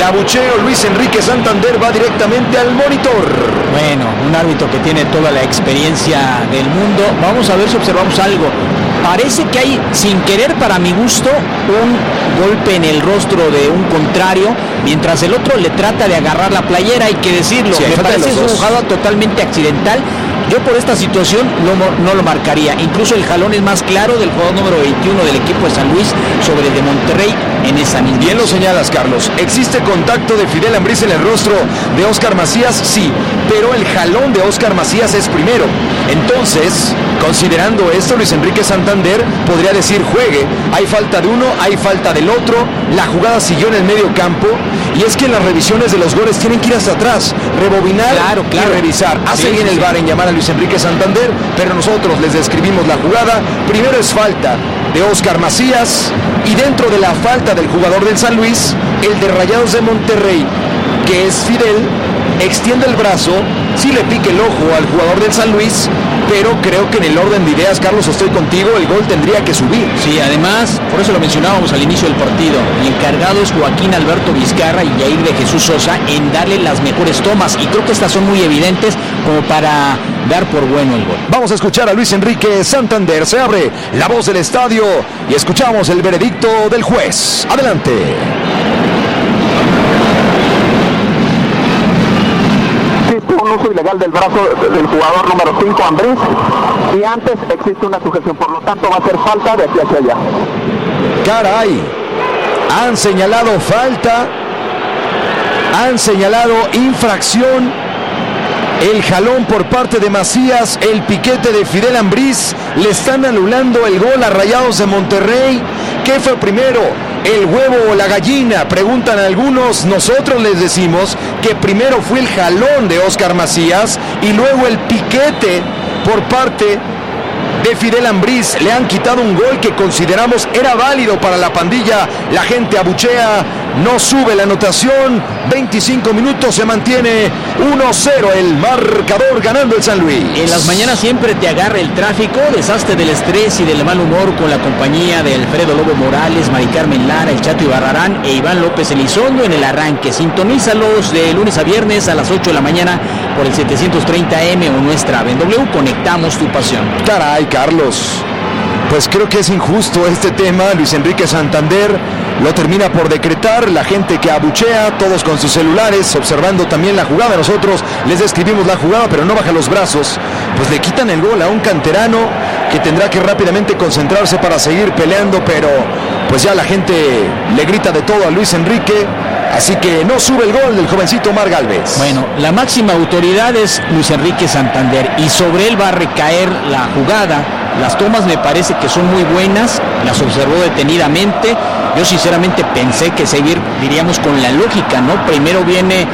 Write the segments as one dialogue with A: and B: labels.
A: abucheo, Luis Enrique Santander va directamente al monitor.
B: Bueno, un árbitro que tiene toda la experiencia del mundo. Vamos a ver si observamos algo. Parece que hay, sin querer para mi gusto, un golpe en el rostro de un contrario, mientras el otro le trata de agarrar la playera, hay que decirlo.
A: Sí,
B: me parece una jugada totalmente accidental. Yo por esta situación no lo marcaría. Incluso el jalón es más claro del jugador número 21 del equipo de San Luis sobre el de Monterrey en esa misma.
A: Bien lo señalas, Carlos. ¿Existe contacto de Fidel Ambriz en el rostro de Óscar Macías? Sí, pero el jalón de Óscar Macías es primero. Entonces, considerando esto, Luis Enrique Santander podría decir juegue. Hay falta de uno, hay falta del otro. La jugada siguió en el medio campo. Y es que las revisiones de los goles tienen que ir hasta atrás, rebobinar y revisar. Hace bien el VAR en llamar a Luis Enrique Santander, pero nosotros les describimos la jugada. Primero es falta de Óscar Macías, y dentro de la falta del jugador del San Luis, el de Rayados de Monterrey, que es Fidel, extiende el brazo, sí le pique el ojo al jugador del San Luis, pero creo que en el orden de ideas, Carlos, estoy contigo, el gol tendría que subir.
B: Sí, además, por eso lo mencionábamos al inicio del partido, el encargado es Joaquín Alberto Vizcarra y Jair de Jesús Sosa en darle las mejores tomas, y creo que estas son muy evidentes como para dar por bueno el gol.
A: Vamos a escuchar a Luis Enrique Santander, se abre la voz del estadio y escuchamos el veredicto del juez. Adelante.
C: Un uso ilegal del brazo del jugador número 5, Ambriz, y antes existe una sujeción, por lo tanto va a ser falta de aquí hacia allá.
A: Caray, han señalado falta, han señalado infracción, el jalón por parte de Macías, el piquete de Fidel Ambriz, le están anulando el gol a Rayados de Monterrey. ¿Qué fue primero, el huevo o la gallina? Preguntan algunos. Nosotros les decimos que primero fue el jalón de Óscar Macías y luego el piquete por parte de Fidel Ambriz. Le han quitado un gol que consideramos era válido para la pandilla. La gente abuchea, no sube la anotación. 25 minutos, se mantiene 1-0 el marcador, ganando el San Luis.
B: En las mañanas siempre te agarra el tráfico, deshazte del estrés y del mal humor con la compañía de Alfredo Lobo Morales, Mari Carmen Lara, el Chato Ibarrarán e Iván López Elizondo en el arranque. Sintonízalos de lunes a viernes a las 8 de la mañana por el 730M o nuestra app. En W conectamos tu pasión.
A: Caray, Carlos, pues creo que es injusto este tema. Luis Enrique Santander lo termina por decretar. La gente que abuchea, todos con sus celulares, observando también la jugada. Nosotros les describimos la jugada, pero no baja los brazos. Pues le quitan el gol a un canterano que tendrá que rápidamente concentrarse para seguir peleando, pero pues ya la gente le grita de todo a Luis Enrique. Así que no sube el gol del jovencito Omar Gálvez.
B: Bueno, la máxima autoridad es Luis Enrique Santander y sobre él va a recaer la jugada. Las tomas me parece que son muy buenas, las observó detenidamente. Yo sinceramente pensé que seguir, diríamos, con la lógica, ¿no? Primero viene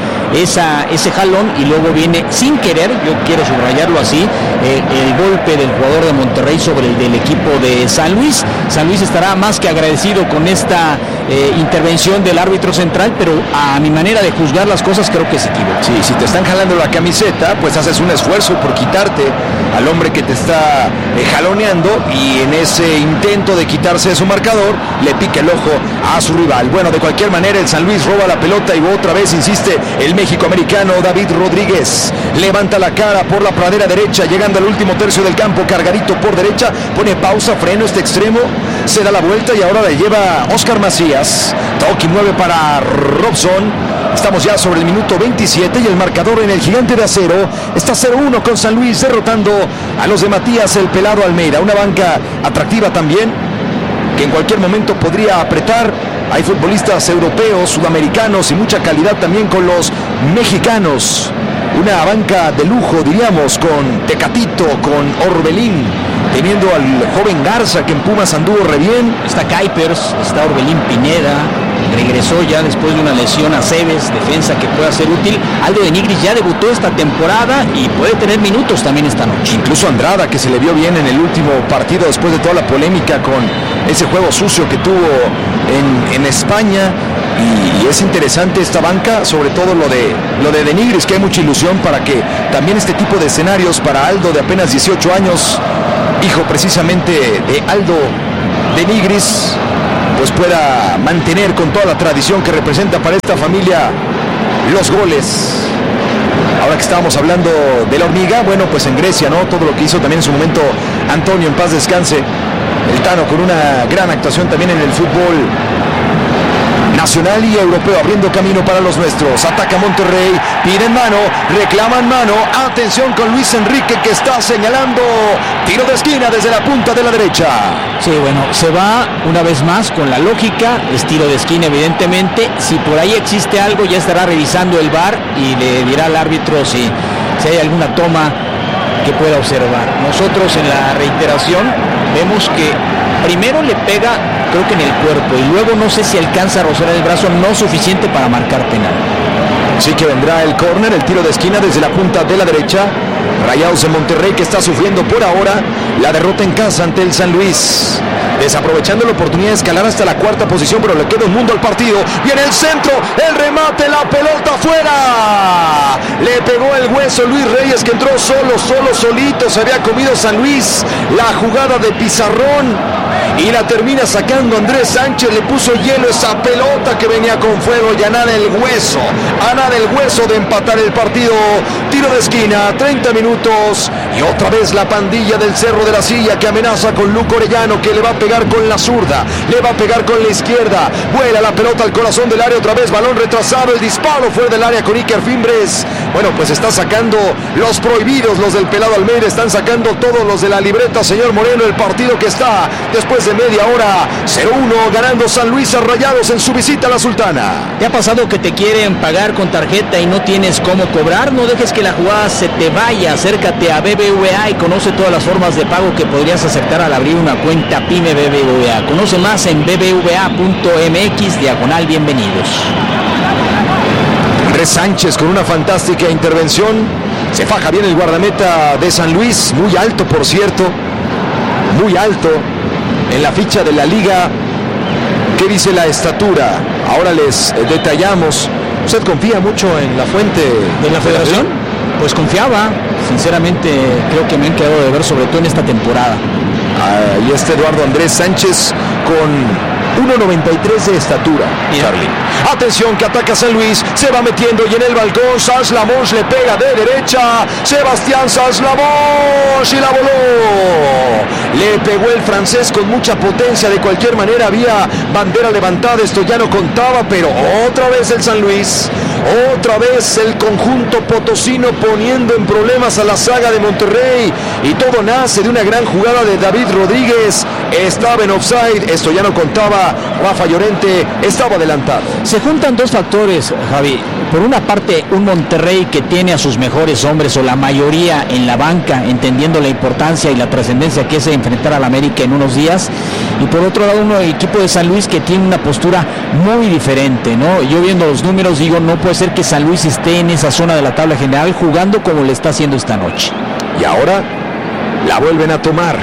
B: ese jalón y luego viene sin querer, yo quiero subrayarlo así, el golpe del jugador de Monterrey sobre el del equipo de San Luis. San Luis estará más que agradecido con esta intervención del árbitro central, pero a mi manera de juzgar las cosas creo que se equivoca.
A: Sí, si te están jalando la camiseta, pues haces un esfuerzo por quitarte al hombre que te está jaloneando, y en ese intento de quitarse de su marcador le pica el ojo a su rival. Bueno, de cualquier manera el San Luis roba la pelota y otra vez insiste el México-americano David Rodríguez. Levanta la cara por la pradera derecha, llegando al último tercio del campo, cargadito por derecha, pone pausa, freno este extremo, se da la vuelta y ahora la lleva Óscar Macías. Toque 9 para Robson. Estamos ya sobre el minuto 27 y el marcador en el Gigante de Acero está 0-1 con San Luis, derrotando a los de Matías el Pelado Almeida. Una banca atractiva también, que en cualquier momento podría apretar. Hay futbolistas europeos, sudamericanos y mucha calidad también con los mexicanos. Una banca de lujo, diríamos, con Tecatito, con Orbelín, teniendo al joven Garza, que en Pumas anduvo re bien.
B: Está Kuipers, está Orbelín Pineda, regresó ya después de una lesión a Cebes, defensa que pueda ser útil. Aldo de Nigris ya debutó esta temporada y puede tener minutos también esta noche.
A: Incluso Andrada, que se le vio bien en el último partido después de toda la polémica con ese juego sucio que tuvo en España. Y es interesante esta banca, sobre todo lo de Nigris, que hay mucha ilusión para que también este tipo de escenarios para Aldo, de apenas 18 años, hijo precisamente de Aldo de Nigris, pues pueda mantener con toda la tradición que representa para esta familia los goles. Ahora que estábamos hablando de la hormiga, bueno, pues en Grecia, ¿no? Todo lo que hizo también en su momento Antonio, en paz descanse, el Tano, con una gran actuación también en el fútbol nacional y europeo, abriendo camino para los nuestros. Ataca Monterrey, piden mano, reclaman mano. Atención con Luis Enrique, que está señalando tiro de esquina desde la punta de la derecha.
B: Sí, bueno, se va una vez más con la lógica, es tiro de esquina evidentemente. Si por ahí existe algo, ya estará revisando el VAR y le dirá al árbitro si hay alguna toma que pueda observar. Nosotros en la reiteración vemos que primero le pega, creo que en el cuerpo, y luego no sé si alcanza a rozar el brazo, no suficiente para marcar penal.
A: Sí que vendrá el córner, el tiro de esquina desde la punta de la derecha. Rayados de Monterrey, que está sufriendo por ahora la derrota en casa ante el San Luis, desaprovechando la oportunidad de escalar hasta la cuarta posición, pero le queda un mundo al partido. Viene el centro, el remate, la pelota fuera. Le pegó el hueso Luis Reyes, que entró solito. Se había comido San Luis la jugada de Pizarrón y la termina sacando Andrés Sánchez. Le puso hielo esa pelota que venía con fuego y a nada el hueso de empatar el partido. Tiro de esquina, 30 minutos y otra vez la pandilla del Cerro de la Silla, que amenaza con Luco Orellano, que le va a pegar con la zurda, le va a pegar con la izquierda. Vuela la pelota al corazón del área, otra vez balón retrasado, el disparo fuera del área con Iker Fimbres. Bueno, pues está sacando los prohibidos, los del Pelado Almeida, están sacando todos los de la libreta, señor Moreno. El partido que está después de media hora 0-1 ganando San Luis a Rayados en su visita a la Sultana.
B: ¿Te ha pasado que te quieren pagar con tarjeta y no tienes cómo cobrar? No dejes que la jugada se te vaya. Acércate a BBVA y conoce todas las formas de pago que podrías aceptar al abrir una cuenta PYME BBVA. Conoce más en bbva.mx/bienvenidos.
A: Andrés Sánchez con una fantástica intervención. Se faja bien el guardameta de San Luis, muy alto por cierto, muy alto en la ficha de la liga. ¿Qué dice la estatura? Ahora les detallamos. ¿Usted confía mucho en la fuente
B: de la federación? Pues confiaba, sinceramente creo que me han quedado de ver, sobre todo en esta temporada.
A: Y Eduardo Andrés Sánchez con 1.93 de estatura. Charlie. Atención que ataca San Luis, se va metiendo y en el balcón Sanz-Lamos le pega de derecha. Sebastián Sanz-Lamos y la voló. Le pegó el francés con mucha potencia. De cualquier manera había bandera levantada, esto ya no contaba, pero otra vez el San Luis, otra vez el conjunto potosino poniendo en problemas a la saga de Monterrey, y todo nace de una gran jugada de David Rodríguez. Estaba en offside, esto ya no contaba. Rafa Llorente estaba adelantado.
B: Se juntan dos factores, Javi. Por una parte, un Monterrey que tiene a sus mejores hombres, o la mayoría, en la banca, entendiendo la importancia y la trascendencia que es enfrentar al América en unos días. Y por otro lado, el equipo de San Luis, que tiene una postura muy diferente, ¿no? Yo viendo los números digo, no puede ser que San Luis esté en esa zona de la tabla general jugando como le está haciendo esta noche.
A: Y ahora la vuelven a tomar,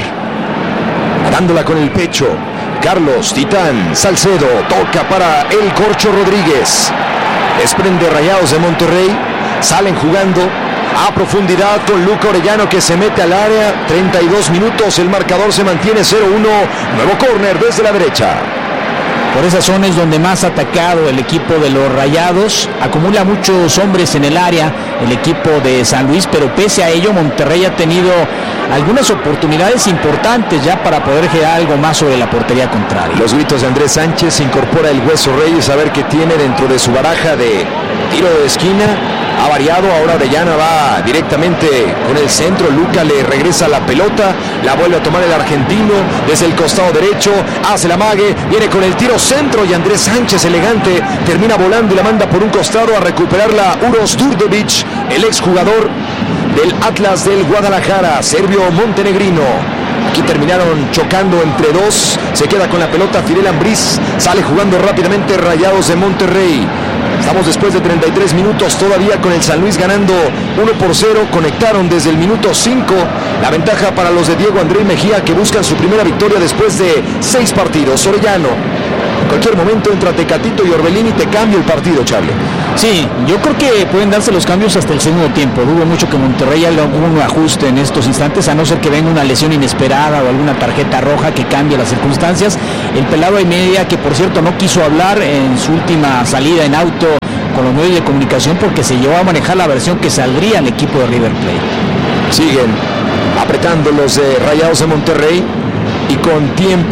A: dándola con el pecho. Carlos Titán Salcedo toca para el Corcho Rodríguez. Desprende Rayados de Monterrey. Salen jugando a profundidad con Luca Orellano, que se mete al área. 32 minutos, el marcador se mantiene 0-1. Nuevo córner desde la derecha.
B: Por esa zona es donde más ha atacado el equipo de los Rayados. Acumula muchos hombres en el área el equipo de San Luis, pero pese a ello Monterrey ha tenido algunas oportunidades importantes ya para poder generar algo más sobre la portería contraria.
A: Los gritos de Andrés Sánchez, incorpora el Hueso Reyes a ver qué tiene dentro de su baraja de tiro de esquina. Ha variado, ahora Orellana va directamente con el centro. Luca le regresa la pelota, la vuelve a tomar el argentino desde el costado derecho, hace la mague, viene con el tiro centro y Andrés Sánchez, elegante, termina volando y la manda por un costado a recuperarla Uroš Đurđević, el exjugador del Atlas del Guadalajara, serbio-montenegrino. Aquí terminaron chocando entre dos, se queda con la pelota Fidel Ambriz, sale jugando rápidamente Rayados de Monterrey. Estamos después de 33 minutos todavía con el San Luis ganando 1-0, conectaron desde el minuto 5, la ventaja para los de Diego Andrés Mejía, que buscan su primera victoria después de 6 partidos. Orellano cualquier momento entra Tecatito y Orbelín y te cambia el partido, Charlie.
B: Sí, yo creo que pueden darse los cambios hasta el segundo tiempo. Dudo mucho que Monterrey haga algún ajuste en estos instantes, a no ser que venga una lesión inesperada o alguna tarjeta roja que cambie las circunstancias. El pelado de media, que por cierto no quiso hablar en su última salida en auto con los medios de comunicación porque se llevó a manejar la versión que saldría al equipo de River Plate.
A: Siguen apretando los Rayados de Monterrey y con tiempo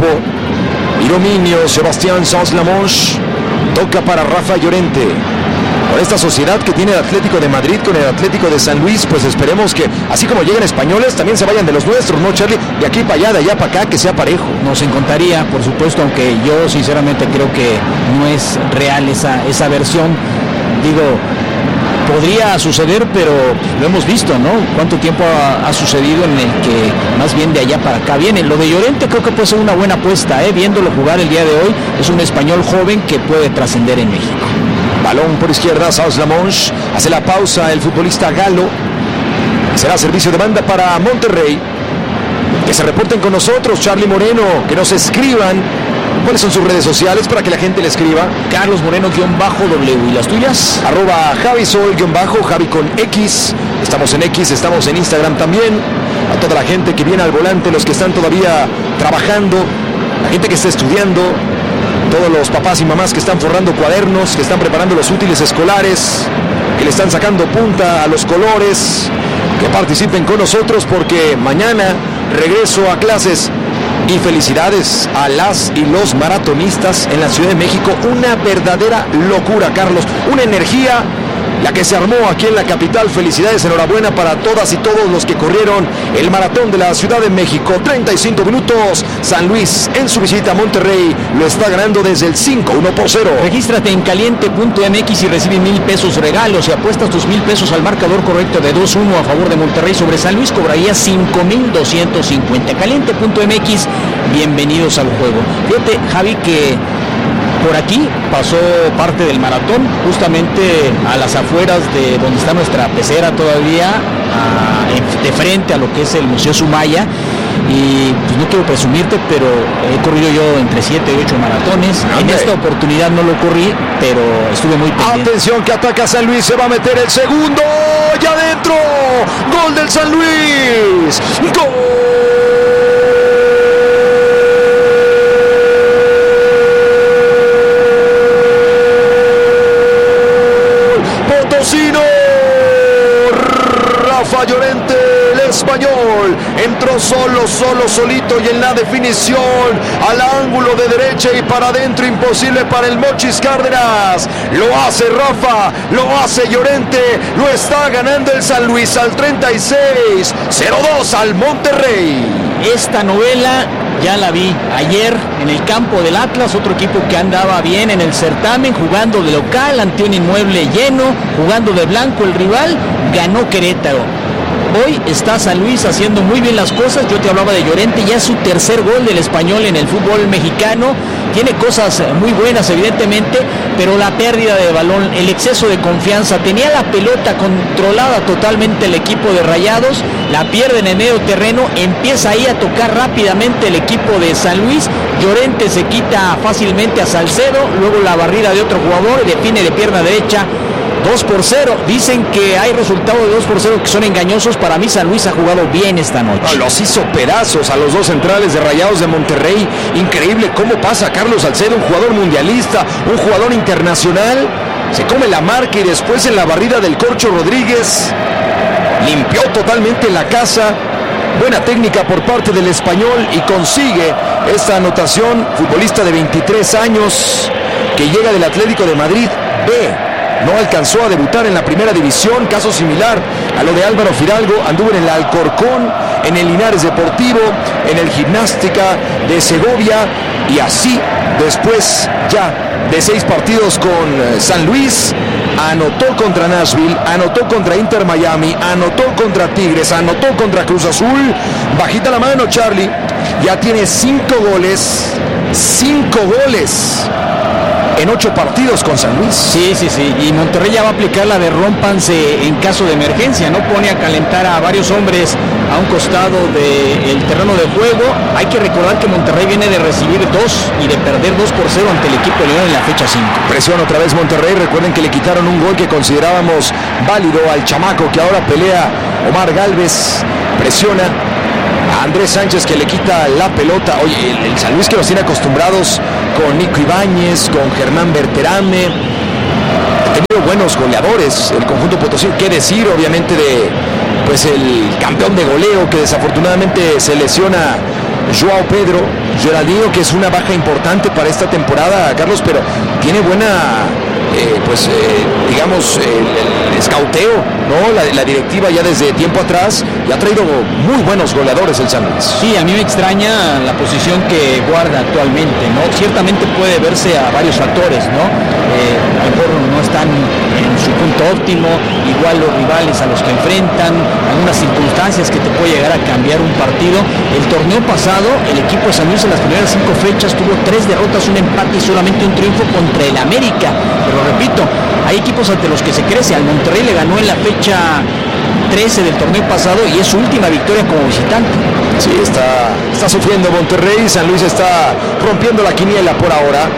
A: y dominio Sebastián Sanz-Lamonche toca para Rafa Llorente. Con esta sociedad que tiene el Atlético de Madrid con el Atlético de San Luis, pues esperemos que así como llegan españoles también se vayan de los nuestros, ¿no, Charlie? De aquí para allá, de allá para acá, que sea parejo.
B: Nos encantaría, por supuesto, aunque yo sinceramente creo que no es real esa versión. Digo, podría suceder, pero lo hemos visto, ¿no? ¿Cuánto tiempo ha sucedido en el que más bien de allá para acá viene? Lo de Llorente creo que puede ser una buena apuesta, viéndolo jugar el día de hoy. Es un español joven que puede trascender en México.
A: Balón por izquierda, Sanz-Lamonche, hace la pausa el futbolista Galo. Será servicio de banda para Monterrey. Que se reporten con nosotros, Charlie Moreno, que nos escriban. ¿Cuáles son sus redes sociales para que la gente le escriba?
B: Carlos Moreno-W. ¿Y las tuyas?
A: @JaviSol-Javi con X. Estamos en X, estamos en Instagram también. A toda la gente que viene al volante, los que están todavía trabajando, la gente que está estudiando, todos los papás y mamás que están forrando cuadernos, que están preparando los útiles escolares, que le están sacando punta a los colores, que participen con nosotros porque mañana regreso a clases. Y felicidades a las y los maratonistas en la Ciudad de México. Una verdadera locura, Carlos. Una energía la que se armó aquí en la capital. Felicidades, enhorabuena para todas y todos los que corrieron el maratón de la Ciudad de México. 35 minutos. San Luis en su visita a Monterrey lo está ganando desde el 5-1-0.
B: Regístrate en caliente.mx y recibe 1,000 pesos regalos. Si apuestas tus 1,000 pesos al marcador correcto de 2-1 a favor de Monterrey sobre San Luis, cobrarías 5,250. Caliente.mx, bienvenidos al juego. Fíjate, Javi, que por aquí pasó parte del maratón, justamente a las afueras de donde está nuestra pecera todavía, de frente a lo que es el Museo Sumaya. Y pues no quiero presumirte, pero he corrido yo entre 7 y 8 maratones. En esta oportunidad no lo corrí, pero estuve muy pendiente.
A: Atención que ataca San Luis, se va a meter el segundo, ya adentro, gol del San Luis, gol. Rafa Llorente, el español, entró solito y en la definición al ángulo de derecha y para adentro, imposible para el Mochis Cárdenas. Lo hace Rafa, lo hace Llorente, lo está ganando el San Luis al 36, 0-2 al Monterrey.
B: Esta novela ya la vi ayer en el campo del Atlas, otro equipo que andaba bien en el certamen, jugando de local ante un inmueble lleno, jugando de blanco el rival, ganó Querétaro. Hoy está San Luis haciendo muy bien las cosas. Yo te hablaba de Llorente, ya es su tercer gol del español en el fútbol mexicano. Tiene cosas muy buenas evidentemente, pero la pérdida de balón, el exceso de confianza, tenía la pelota controlada totalmente el equipo de Rayados, la pierde en el medio terreno, empieza ahí a tocar rápidamente el equipo de San Luis. Llorente se quita fácilmente a Salcedo, luego la barrida de otro jugador y define de pierna derecha. 2-0, dicen que hay resultados de 2-0 que son engañosos. Para mí San Luis ha jugado bien esta noche.
A: Los hizo pedazos a los dos centrales de Rayados de Monterrey. Increíble cómo pasa Carlos Salcedo, un jugador mundialista, un jugador internacional, se come la marca y después en la barrida del Corcho Rodríguez limpió totalmente la casa. Buena técnica por parte del español y consigue esta anotación. Futbolista de 23 años que llega del Atlético de Madrid B. No alcanzó a debutar en la primera división, caso similar a lo de Álvaro Fidalgo. Anduvo en el Alcorcón, en el Linares Deportivo, en el Gimnástica de Segovia y así después ya de 6 partidos con San Luis, anotó contra Nashville, anotó contra Inter Miami, anotó contra Tigres, anotó contra Cruz Azul. Bajita la mano, Charlie, ya tiene 5 goles, 5 goles en 8 partidos con San Luis.
B: Sí, y Monterrey ya va a aplicar la de rómpanse en caso de emergencia, ¿no? Pone a calentar a varios hombres a un costado del terreno de juego. Hay que recordar que Monterrey viene de recibir 2 y de perder 2-0 ante el equipo de León en la fecha 5.
A: Presiona otra vez Monterrey, recuerden que le quitaron un gol que considerábamos válido al chamaco que ahora pelea Omar Gálvez. Presiona a Andrés Sánchez que le quita la pelota. Oye, el San Luis que nos tiene acostumbrados con Nico Ibáñez, con Germán Berterame. Ha tenido buenos goleadores el conjunto potosí. Qué decir obviamente de pues el campeón de goleo que desafortunadamente se lesiona, Joao Pedro Geraldino, que es una baja importante para esta temporada, Carlos, pero tiene buena digamos el escauteo, ¿no? La directiva ya desde tiempo atrás ya ha traído muy buenos goleadores el San Luis.
B: Sí, a mí me extraña la posición que guarda actualmente, ¿no? Ciertamente puede verse a varios factores, ¿no? A lo mejor no están en su punto óptimo, igual los rivales a los que enfrentan, algunas circunstancias que te puede llegar a cambiar un partido. El torneo pasado, el equipo de San Luis en las primeras 5 fechas tuvo 3 derrotas, un empate y solamente un triunfo contra el América. Pero repito, hay equipos ante los que se crece. Al Monterrey le ganó en la fecha 13 del torneo pasado y es su última victoria como visitante.
A: Sí, está sufriendo Monterrey. San Luis está rompiendo la quiniela por ahora.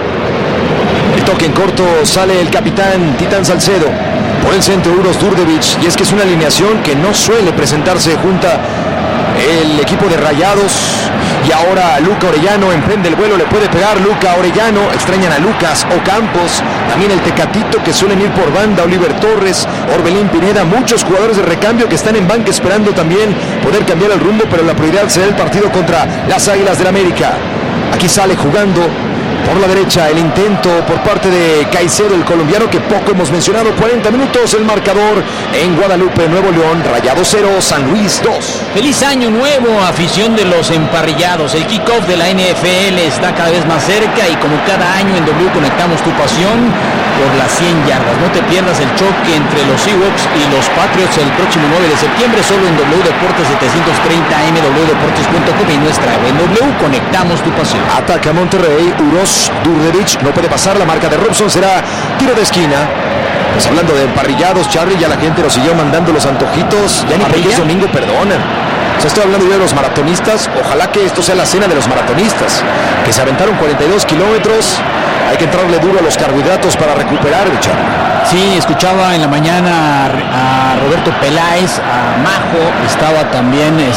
A: El toque en corto, sale el capitán Titán Salcedo. Por el centro Uros Durdevich. Y es que es una alineación que no suele presentarse junta el equipo de Rayados. Y ahora Luca Orellano emprende el vuelo, le puede pegar Luca Orellano. Extrañan a Lucas Ocampos, también el Tecatito que suelen ir por banda, Oliver Torres, Orbelín Pineda, muchos jugadores de recambio que están en banca esperando también poder cambiar el rumbo, pero la prioridad será el partido contra las Águilas del América. Aquí sale jugando por la derecha el intento por parte de Caicedo, el colombiano que poco hemos mencionado. 40 minutos el marcador en Guadalupe, Nuevo León. Rayados 0, San Luis 2.
B: Feliz año nuevo, afición de los emparrillados. El kickoff de la NFL está cada vez más cerca y como cada año en W conectamos tu pasión por las 100 yardas. No te pierdas el choque entre los Seahawks y los Patriots el próximo 9 de septiembre, solo en W Deportes 730 AM, wdeportes.com y nuestra web. En W conectamos tu pasión.
A: Ataca Monterrey, Uros Durdevich no puede pasar, la marca de Robson será tiro de esquina. Pues hablando de emparrillados, Charlie, ya la gente nos siguió mandando los antojitos. Ya ni porque es domingo, perdona. O sea, estoy hablando yo de los maratonistas. Ojalá que esto sea la cena de los maratonistas, que se aventaron 42 kilómetros. Hay que entrarle duro a los carbohidratos para recuperar, Charlie.
B: Sí, escuchaba en la mañana a Roberto Peláez, a Majo, estaba también el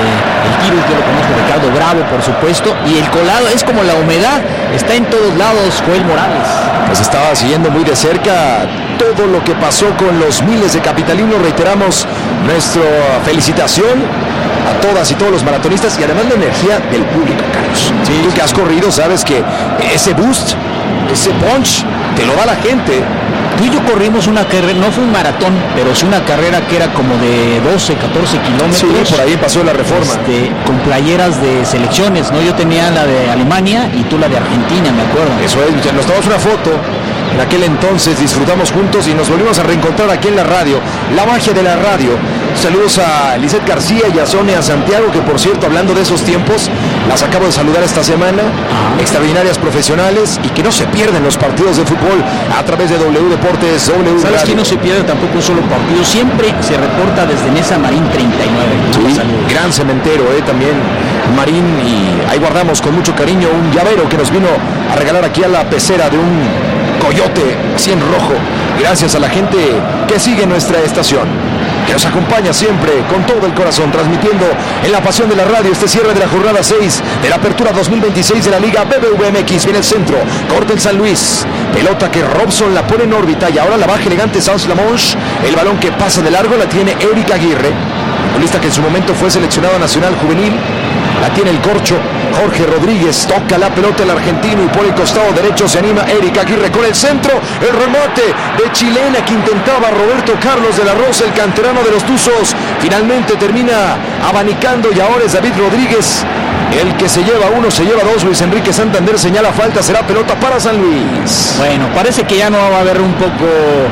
B: Kirus, yo lo conozco, Ricardo Bravo, por supuesto, y el colado es como la humedad, está en todos lados, Joel Morales.
A: Pues estaba siguiendo muy de cerca todo lo que pasó con los miles de capitalinos. Reiteramos nuestra felicitación a todas y todos los maratonistas y además la energía del público, Carlos. Sí, tú que has corrido sabes que ese boost, ese punch, te lo da la gente.
B: Tú y yo corrimos una carrera, no fue un maratón, pero sí una carrera que era como de 12, 14 kilómetros.
A: Sí, por ahí pasó la Reforma.
B: Con playeras de selecciones, ¿no? Yo tenía la de Alemania y tú la de Argentina, me acuerdo.
A: Eso es, nos tomamos una foto. En aquel entonces disfrutamos juntos y nos volvimos a reencontrar aquí en la radio. La magia de la radio. Saludos a Lisette García y a Sonia Santiago, que por cierto, hablando de esos tiempos, las acabo de saludar esta semana. Extraordinarias profesionales y que no se pierden los partidos de fútbol a través de W Deportes, W
B: ¿Sabes
A: Radio.
B: quién no se pierde tampoco un solo partido? Siempre se reporta desde Nesa Marín 39.
A: Sí, gran cementero, también Marín, y ahí guardamos con mucho cariño un llavero que nos vino a regalar aquí a la pecera de un coyote así en rojo. Gracias a la gente que sigue nuestra estación, que nos acompaña siempre con todo el corazón, transmitiendo en la pasión de la radio este cierre de la jornada 6 de la apertura 2026 de la Liga BBVA-MX. Viene el centro, corta el San Luis, pelota que Robson la pone en órbita y ahora la baja elegante Sans Lamonche. El balón que pasa de largo la tiene Eric Aguirre, futbolista que en su momento fue seleccionado nacional juvenil. La tiene el corcho Jorge Rodríguez, toca la pelota el argentino y por el costado derecho se anima Eric Aguirre con el centro, el remate de chilena que intentaba Roberto Carlos de la Rosa, el canterano de los Tuzos. Finalmente termina abanicando y ahora es David Rodríguez el que se lleva uno, se lleva dos. Luis Enrique Santander señala falta, será pelota para San Luis.
B: Bueno, parece que ya no va a haber un poco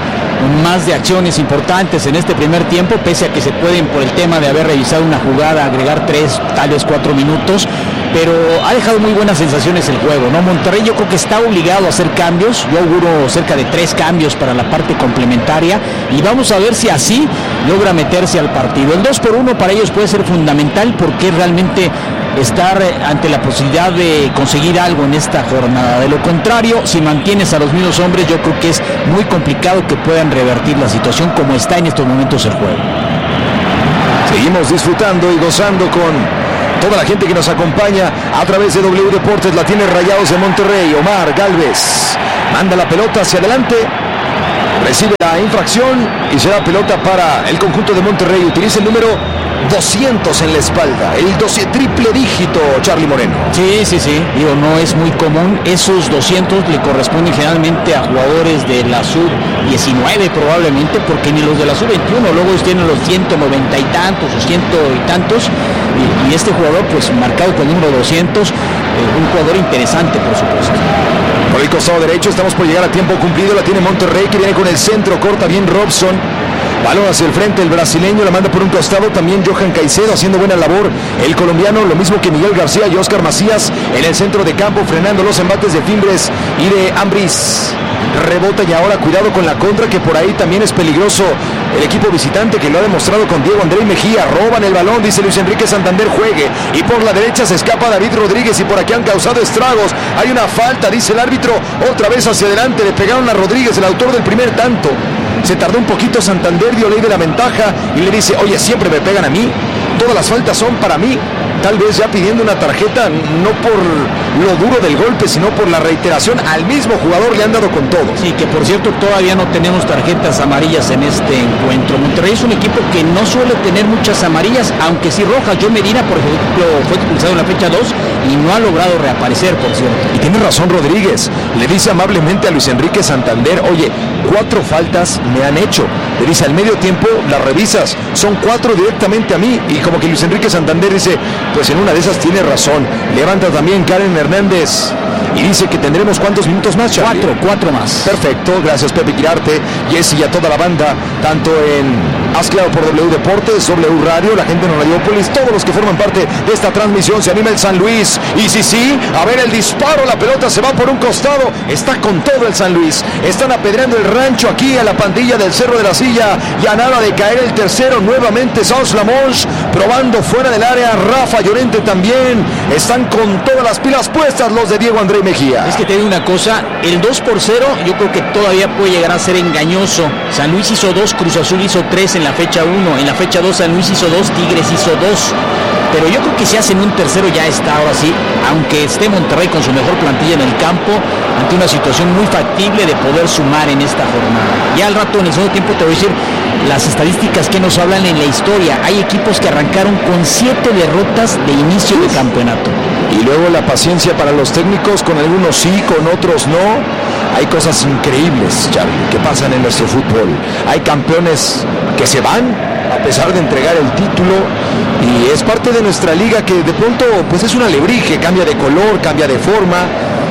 B: más de acciones importantes en este primer tiempo, pese a que se pueden, por el tema de haber revisado una jugada, agregar 3, tal vez 4 minutos. pero ha dejado muy buenas sensaciones el juego, ¿no? Monterrey yo creo que está obligado a hacer cambios, yo auguro cerca de 3 cambios para la parte complementaria, y vamos a ver si así logra meterse al partido. El 2-1 para ellos puede ser fundamental, porque realmente estar ante la posibilidad de conseguir algo en esta jornada. De lo contrario, si mantienes a los mismos hombres, yo creo que es muy complicado que puedan revertir la situación como está en estos momentos el juego.
A: Seguimos disfrutando y gozando con toda la gente que nos acompaña a través de W Deportes. La tiene Rayados de Monterrey. Omar Gálvez manda la pelota hacia adelante, recibe la infracción y será pelota para el conjunto de Monterrey. Utiliza el número 200 en la espalda, el 12 triple dígito, Charlie Moreno.
B: Sí, digo, no es muy común. Esos 200 le corresponden generalmente a jugadores de la sub-19 probablemente, porque ni los de la sub-21, luego ellos tienen los 190 y tantos o 100 y tantos, y este jugador pues marcado con el número 200, un jugador interesante por supuesto.
A: Por el costado derecho estamos por llegar a tiempo cumplido, la tiene Monterrey, que viene con el centro, corta bien Robson. Balón hacia el frente, el brasileño la manda por un costado, también Johan Caicedo haciendo buena labor, el colombiano, lo mismo que Miguel García y Oscar Macías en el centro de campo, frenando los embates de Fimbres y de Ambriz. Rebota y ahora cuidado con la contra, que por ahí también es peligroso el equipo visitante, que lo ha demostrado con Diego Andrés Mejía. Roban el balón, dice Luis Enrique Santander, juegue, y por la derecha se escapa David Rodríguez, y por aquí han causado estragos, hay una falta, dice el árbitro, otra vez hacia adelante, le pegaron a Rodríguez, el autor del primer tanto. Se tardó un poquito Santander, dio ley de la ventaja y le dice, oye, siempre me pegan a mí, todas las faltas son para mí. Tal vez ya pidiendo una tarjeta, no por lo duro del golpe, sino por la reiteración. Al mismo jugador le han dado con todo.
B: Sí, que por cierto todavía no tenemos tarjetas amarillas en este encuentro. Monterrey es un equipo que no suele tener muchas amarillas, aunque sí rojas. Joe Medina, por ejemplo, fue expulsado en la fecha 2 y no ha logrado reaparecer, por cierto.
A: Y tiene razón Rodríguez, le dice amablemente a Luis Enrique Santander, oye, 4 faltas me han hecho. Le dice, al medio tiempo las revisas, son 4 directamente a mí. Y como que Luis Enrique Santander dice, pues en una de esas tiene razón. Levanta también Karen Hernández y dice que tendremos ¿cuántos minutos más, Charlie?
B: 4 más.
A: Perfecto, gracias Pepe Quirarte, Jesse y a toda la banda, tanto en Asclavo por W Deportes, W Radio, la gente en Radiopolis, todos los que forman parte de esta transmisión. Se anima el San Luis, y sí, a ver el disparo, la pelota se va por un costado, está con todo el San Luis, están apedreando el rancho aquí a la pandilla del Cerro de la Silla, y a nada de caer el tercero, nuevamente Sans Lamonge, probando fuera del área, Rafa Llorente también, están con todas las pilas puestas los de Diego Andrés Mejía.
B: Es que te digo una cosa, el 2-0 yo creo que todavía puede llegar a ser engañoso. San Luis hizo 2, Cruz Azul hizo 3 en la fecha 1, en la fecha 2 San Luis hizo 2, Tigres hizo 2, pero yo creo que si hacen un tercero ya está, ahora sí, aunque esté Monterrey con su mejor plantilla en el campo, ante una situación muy factible de poder sumar en esta jornada. Ya al rato en el segundo tiempo te voy a decir las estadísticas que nos hablan en la historia. Hay equipos que arrancaron con 7 derrotas de inicio de campeonato.
A: Y luego la paciencia para los técnicos, con algunos sí, con otros no. Hay cosas increíbles, Charlie, que pasan en nuestro fútbol. Hay campeones que se van a pesar de entregar el título, y es parte de nuestra liga que de pronto pues es un alebrije, cambia de color, cambia de forma,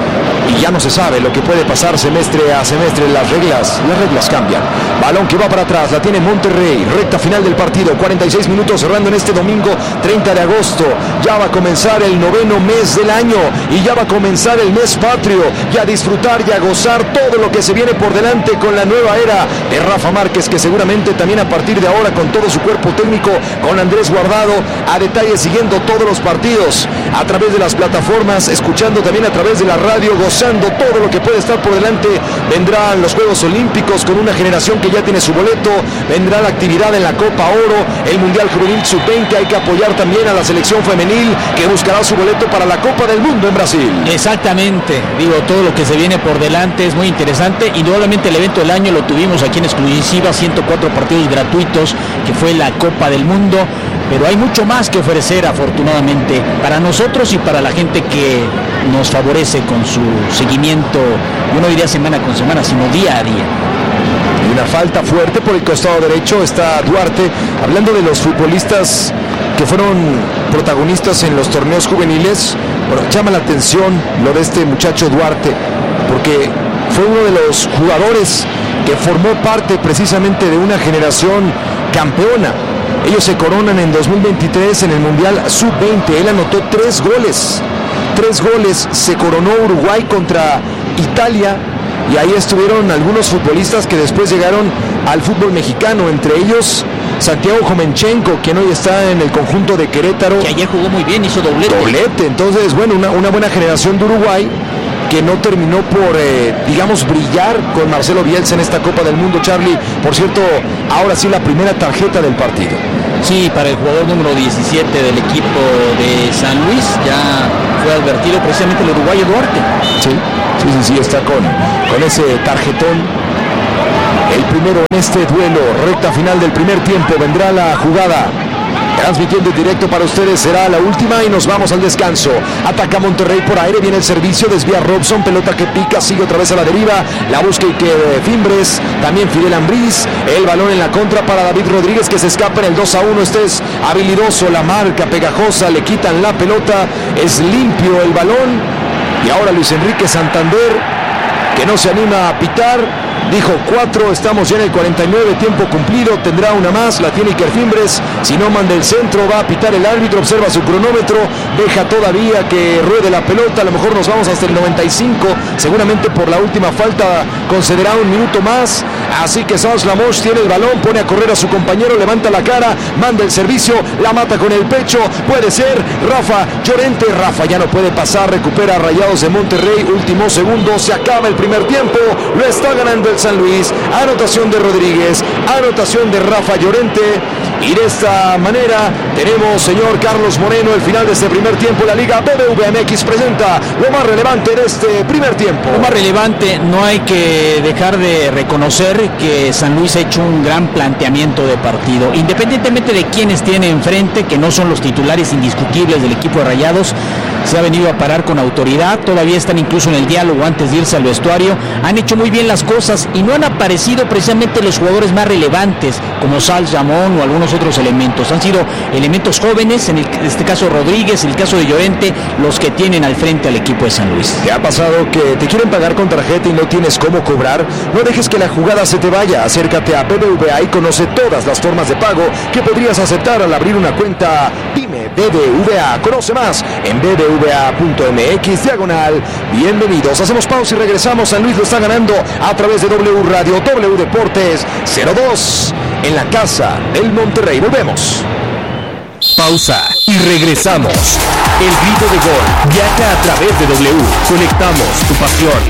A: y ya no se sabe lo que puede pasar semestre a semestre. Las reglas cambian. Balón que va para atrás, la tiene Monterrey, recta final del partido, 46 minutos cerrando en este domingo 30 de agosto. Ya va a comenzar el 9º mes del año, y ya va a comenzar el mes patrio, y a disfrutar y a gozar todo lo que se viene por delante con la nueva era de Rafa Márquez, que seguramente también a partir de ahora, con todo su cuerpo técnico, con Andrés Guardado a detalle, siguiendo todos los partidos a través de las plataformas, escuchando también a través de la radio, gozando todo lo que puede estar por delante. Vendrán los Juegos Olímpicos con una generación que ya tiene su boleto, vendrá la actividad en la Copa Oro, el Mundial Juvenil Sub-20, hay que apoyar también a la selección femenil que buscará su boleto para la Copa del Mundo en Brasil.
B: Exactamente, digo, todo lo que se viene por delante es muy interesante. Indudablemente el evento del año lo tuvimos aquí en exclusiva, 104 partidos gratuitos, que fue la Copa del Mundo, pero hay mucho más que ofrecer afortunadamente para nosotros y para la gente que nos favorece con su seguimiento, yo no diría semana con semana, sino día a día.
A: Y una falta fuerte por el costado derecho, está Duarte, hablando de los futbolistas que fueron protagonistas en los torneos juveniles. Bueno, llama la atención lo de este muchacho Duarte, porque fue uno de los jugadores que formó parte precisamente de una generación campeona. Ellos se coronan en 2023 en el Mundial Sub-20. Él anotó 3 goles. 3 goles. Se coronó Uruguay contra Italia. Y ahí estuvieron algunos futbolistas que después llegaron al fútbol mexicano. Entre ellos Santiago Jomenchenko, quien hoy está en el conjunto de Querétaro.
B: Que ayer jugó muy bien, hizo doblete.
A: Entonces, bueno, una buena generación de Uruguay que no terminó por, digamos, brillar con Marcelo Bielsa en esta Copa del Mundo. Charlie, por cierto, ahora sí la primera tarjeta del partido.
B: Sí, para el jugador número 17 del equipo de San Luis, ya fue advertido precisamente el uruguayo Duarte.
A: Sí, está con ese tarjetón. El primero en este duelo, recta final del primer tiempo, vendrá la jugada. Transmitiendo en directo para ustedes, será la última y nos vamos al descanso. Ataca Monterrey por aire, viene el servicio, desvía Robson, pelota que pica, sigue otra vez a la deriva, la busca y que Fimbres, también Fidel Ambriz, el balón en la contra para David Rodríguez que se escapa en el 2-1, este es habilidoso, la marca pegajosa, le quitan la pelota, es limpio el balón y ahora Luis Enrique Santander, que no se anima a pitar. Dijo 4, estamos ya en el 49, tiempo cumplido, tendrá una más, la tiene Iker Fimbres, si no manda el centro, va a pitar el árbitro, observa su cronómetro, deja todavía que ruede la pelota, a lo mejor nos vamos hasta el 95, seguramente por la última falta concederá un minuto más, así que Sanz Lamoche tiene el balón, pone a correr a su compañero, levanta la cara, manda el servicio, la mata con el pecho, puede ser Rafa Llorente, Rafa ya no puede pasar, recupera a Rayados de Monterrey, último segundo, se acaba el primer tiempo, lo está ganando el San Luis, anotación de Rodríguez, anotación de Rafa Llorente y de esta manera tenemos, señor Carlos Moreno, el final de este primer tiempo. La Liga BBVA MX presenta lo más relevante de este primer tiempo.
B: Lo más relevante, no hay que dejar de reconocer que San Luis ha hecho un gran planteamiento de partido, independientemente de quienes tiene enfrente, que no son los titulares indiscutibles del equipo de Rayados. Se ha venido a parar con autoridad, todavía están incluso en el diálogo antes de irse al vestuario, han hecho muy bien las cosas y no han aparecido precisamente los jugadores más relevantes como Sal Jamón o algunos otros elementos, han sido elementos jóvenes, en este caso Rodríguez, en el caso de Llorente, los que tienen al frente al equipo de San Luis.
A: ¿Te ha pasado que te quieren pagar con tarjeta y no tienes cómo cobrar? No dejes que la jugada se te vaya, acércate a BBVA y conoce todas las formas de pago que podrías aceptar al abrir una cuenta PYME BBVA. Conoce más en bbva.mx/. Bienvenidos, hacemos pausa y regresamos. San Luis lo está ganando a través de W Radio, W Deportes 02 en la casa del Monterrey. Volvemos.
D: Pausa y regresamos. El grito de gol viaja a través de W. Conectamos tu pasión.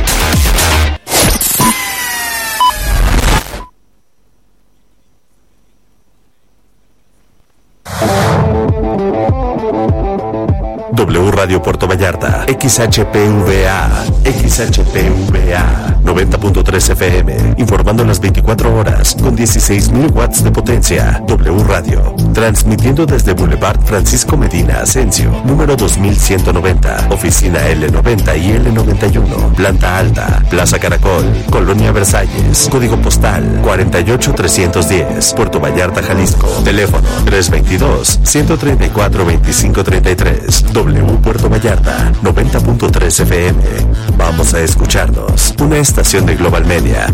D: W Radio Puerto Vallarta, XHPVA, 90.3 FM, informando las 24 horas, con 16.000 watts de potencia. W Radio, transmitiendo desde Boulevard Francisco Medina Asensio, número 2190, oficina L90 y L91, planta alta, Plaza Caracol, Colonia Versalles, código postal 48310, Puerto Vallarta, Jalisco, teléfono 322-134-2533, W Puerto Vallarta, 90.3 FM. Vamos a escucharnos. Una estación de Global Media.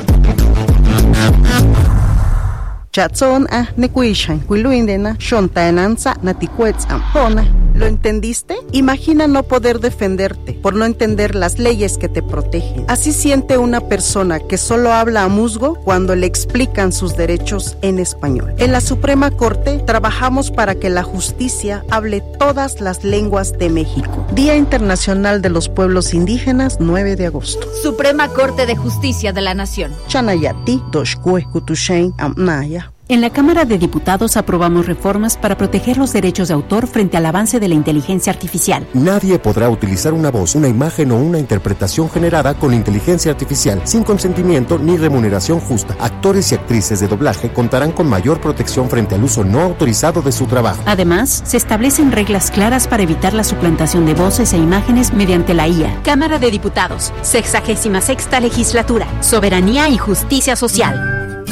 E: ¿Lo entendiste? Imagina no poder defenderte por no entender las leyes que te protegen. Así siente una persona que solo habla a musgo cuando le explican sus derechos en español. En la Suprema Corte trabajamos para que la justicia hable todas las lenguas de México. Día Internacional de los Pueblos Indígenas, 9 de agosto.
F: Suprema Corte de Justicia de la Nación.
E: Chanayati, Doshkue, Kutushen, Amnaya.
G: En la Cámara de Diputados aprobamos reformas para proteger los derechos de autor frente al avance de la inteligencia artificial.
H: Nadie podrá utilizar una voz, una imagen o una interpretación generada con inteligencia artificial sin consentimiento ni remuneración justa. Actores y actrices de doblaje contarán con mayor protección frente al uso no autorizado de su trabajo.
G: Además, se establecen reglas claras para evitar la suplantación de voces e imágenes mediante la IA.
F: Cámara de Diputados, 66ª Legislatura, Soberanía y Justicia Social.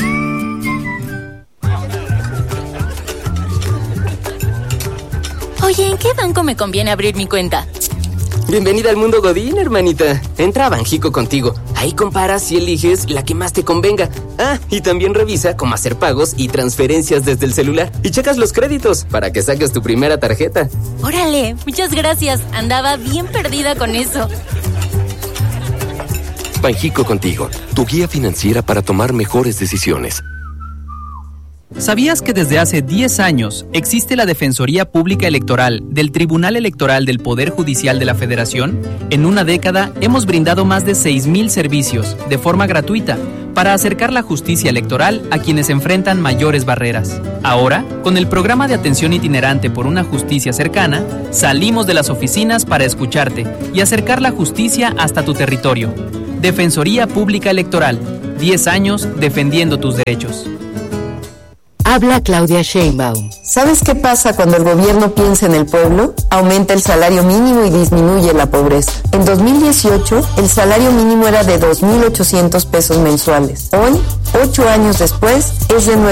I: Oye, ¿en qué banco me conviene abrir mi cuenta?
J: Bienvenida al mundo Godín, hermanita. Entra a Banjico contigo.
I: Ahí comparas y eliges la que más te convenga. Ah, y también revisa cómo hacer pagos y transferencias desde el celular. Y checas los créditos para que saques tu primera tarjeta.
J: ¡Órale! Muchas gracias. Andaba bien perdida con eso.
K: Banjico Contigo, tu guía financiera para tomar mejores decisiones.
L: ¿Sabías que desde hace 10 años existe la Defensoría Pública Electoral del Tribunal Electoral del Poder Judicial de la Federación? En una década hemos brindado más de 6,000 servicios de forma gratuita para acercar la justicia electoral a quienes enfrentan mayores barreras. Ahora, con el programa de atención itinerante por una justicia cercana, salimos de las oficinas para escucharte y acercar la justicia hasta tu territorio. Defensoría Pública Electoral, 10 años defendiendo tus derechos.
M: Habla Claudia Sheinbaum. ¿Sabes qué pasa cuando el gobierno piensa en el pueblo? Aumenta el salario mínimo y disminuye la pobreza. En 2018, el salario mínimo era de 2,800 pesos mensuales. Hoy, 8 años después, es de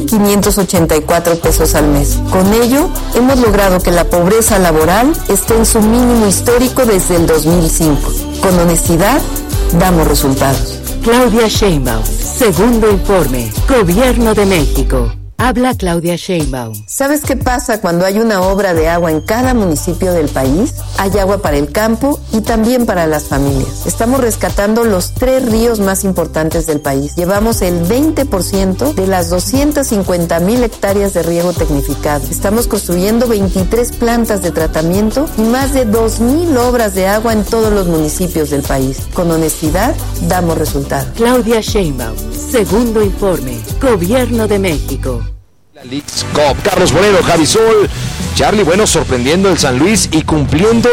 M: 9,584 pesos al mes. Con ello, hemos logrado que la pobreza laboral esté en su mínimo histórico desde el 2005. Con honestidad, damos resultados. Claudia Sheinbaum. Segundo informe. Gobierno de México. Habla Claudia Sheinbaum. ¿Sabes qué pasa cuando hay una obra de agua en cada municipio del país? Hay agua para el campo y también para las familias. Estamos rescatando los 3 ríos más importantes del país. Llevamos el 20% de las 250,000 hectáreas de riego tecnificado. Estamos construyendo 23 plantas de tratamiento y más de 2,000 obras de agua en todos los municipios del país. Con honestidad, damos resultados. Claudia Sheinbaum. Segundo informe. Gobierno de México.
A: Leagues Cup. Carlos Bonero, Javi Sol, Charlie, bueno, sorprendiendo el San Luis y cumpliendo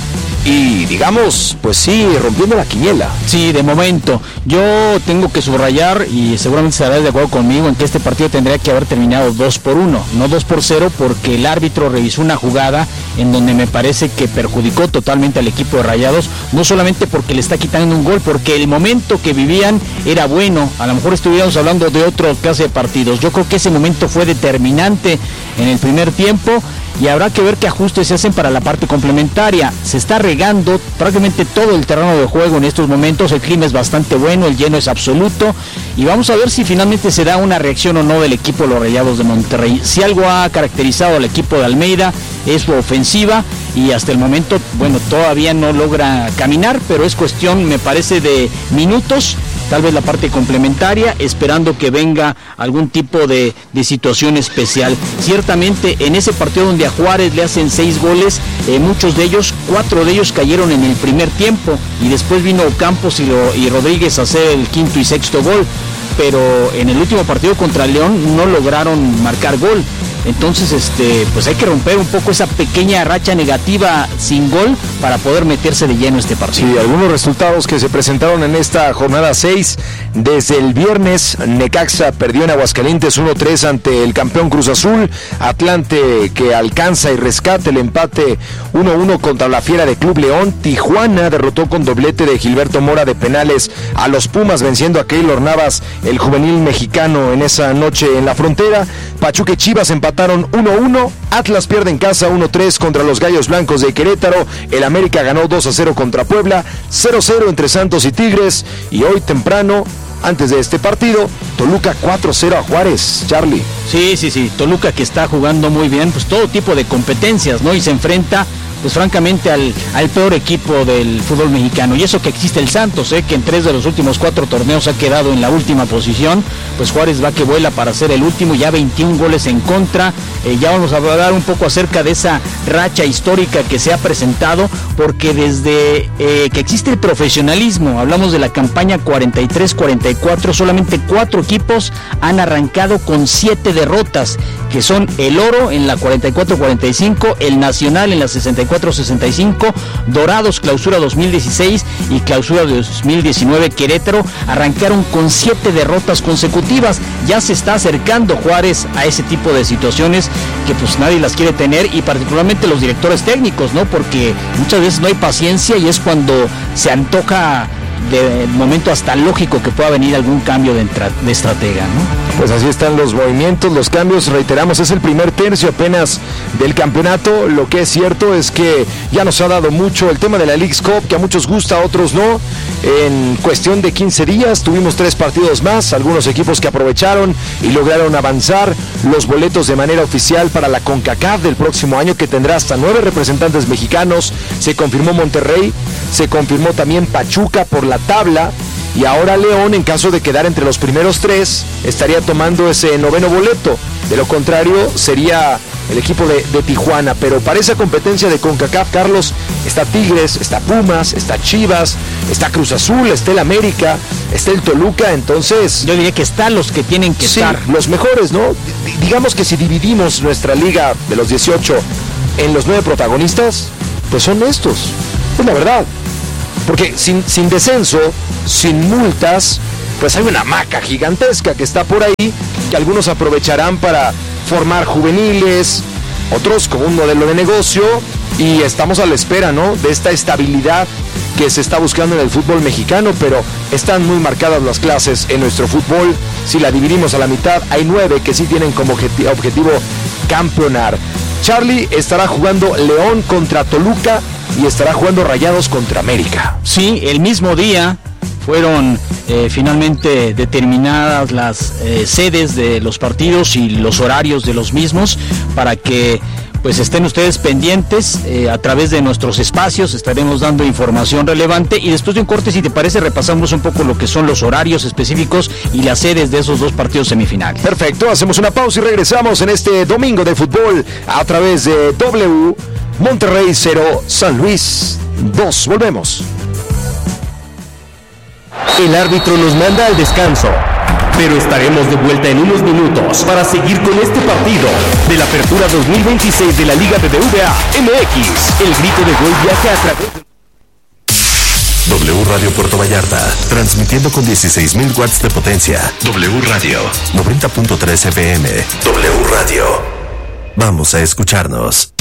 A: y digamos, pues sí, rompiendo la quiniela.
B: Sí, de momento. Yo tengo que subrayar, y seguramente estarás de acuerdo conmigo, en que este partido tendría que haber terminado 2-1, no 2-0, porque el árbitro revisó una jugada en donde me parece que perjudicó totalmente al equipo de Rayados, no solamente porque le está quitando un gol, porque el momento que vivían era bueno. A lo mejor estuviéramos hablando de otra clase de partidos. Yo creo que ese momento fue determinante en el primer tiempo, y habrá que ver qué ajustes se hacen para la parte complementaria. Se está regando prácticamente todo el terreno de juego en estos momentos, el clima es bastante bueno, el lleno es absoluto, y vamos a ver si finalmente se da una reacción o no del equipo de los Rayados de Monterrey. Si algo ha caracterizado al equipo de Almeida es su ofensiva, y hasta el momento, bueno, todavía no logra caminar, pero es cuestión, me parece, de minutos, tal vez la parte complementaria, esperando que venga algún tipo de situación especial. Ciertamente, en ese partido donde a Juárez le hacen 6 goles, muchos de ellos, 4 de ellos cayeron en el primer tiempo, y después vino Campos y Rodríguez a hacer el quinto y sexto gol, pero en el último partido contra León no lograron marcar gol. Entonces, pues hay que romper un poco esa pequeña racha negativa sin gol para poder meterse de lleno este partido.
A: Sí, algunos resultados que se presentaron en esta jornada 6. Desde el viernes, Necaxa perdió en Aguascalientes 1-3 ante el campeón Cruz Azul. Atlante, que alcanza y rescata el empate 1-1 contra la Fiera de Club León. Tijuana derrotó con doblete de Gilberto Mora de penales a los Pumas, venciendo a Keylor Navas, el juvenil mexicano, en esa noche en la frontera. Pachuca y Chivas empataron 1-1, Atlas pierde en casa 1-3 contra los Gallos Blancos de Querétaro, el América ganó 2-0 contra Puebla, 0-0 entre Santos y Tigres, y hoy temprano, antes de este partido, Toluca 4-0 a Juárez. Charlie.
B: Sí, Toluca, que está jugando muy bien, pues todo tipo de competencias, ¿no? Y se enfrenta, pues francamente, al peor equipo del fútbol mexicano. Y eso que existe el Santos, que en 3 de los últimos 4 torneos ha quedado en la última posición. Pues Juárez va que vuela para ser el último, ya 21 goles en contra. Ya vamos a hablar un poco acerca de esa racha histórica que se ha presentado, porque desde que existe el profesionalismo, hablamos de la campaña 43-44, solamente 4 equipos han arrancado con 7 derrotas, que son el Oro en la 44-45, el Nacional en la 64-65, Dorados Clausura 2016 y Clausura 2019 Querétaro arrancaron con 7 derrotas consecutivas. Ya se está acercando Juárez a ese tipo de situaciones que pues nadie las quiere tener, y particularmente los directores técnicos, ¿no? Porque muchas veces no hay paciencia y es cuando se antoja de momento hasta lógico que pueda venir algún cambio de estratega, ¿no?
A: Pues así están los movimientos, los cambios, reiteramos, es el primer tercio apenas del campeonato. Lo que es cierto es que ya nos ha dado mucho el tema de la Leagues Cup, que a muchos gusta, a otros no. En cuestión de 15 días tuvimos 3 partidos más, algunos equipos que aprovecharon y lograron avanzar. Los boletos de manera oficial para la CONCACAF del próximo año, que tendrá hasta 9 representantes mexicanos. Se confirmó Monterrey, se confirmó también Pachuca por la tabla, y ahora León, en caso de quedar entre los primeros 3, estaría tomando ese 9º boleto. De lo contrario, sería el equipo de Tijuana. Pero para esa competencia de CONCACAF, Carlos, está Tigres, está Pumas, está Chivas, está Cruz Azul, está el América, está el Toluca. Entonces,
B: yo diría que están los que tienen que estar.
A: Los mejores, ¿no? Digamos que si dividimos nuestra liga de los 18 en los 9 protagonistas, pues son estos. Es la verdad. Porque sin descenso, sin multas, pues hay una hamaca gigantesca que está por ahí, que algunos aprovecharán para formar juveniles, otros como un modelo de negocio, y estamos a la espera, ¿no?, de esta estabilidad que se está buscando en el fútbol mexicano. Pero están muy marcadas las clases en nuestro fútbol. Si la dividimos a la mitad, hay 9 que sí tienen como objetivo campeonar. Charlie, estará jugando León contra Toluca y estará jugando Rayados contra América.
B: Sí, el mismo día fueron finalmente determinadas las sedes de los partidos y los horarios de los mismos, para que pues estén ustedes pendientes. A través de nuestros espacios estaremos dando información relevante, y después de un corte, si te parece, repasamos un poco lo que son los horarios específicos y las sedes de esos 2 partidos semifinales.
A: Perfecto, hacemos una pausa y regresamos en este domingo de fútbol a través de W. Monterrey 0, San Luis 2. Volvemos.
D: El árbitro nos manda al descanso, pero estaremos de vuelta en unos minutos para seguir con este partido de la Apertura 2026 de la Liga BBVA MX. El grito de gol viaja a través de W Radio Puerto Vallarta, transmitiendo con 16,000 watts de potencia. W Radio 90.3 FM. W Radio. Vamos a escucharnos.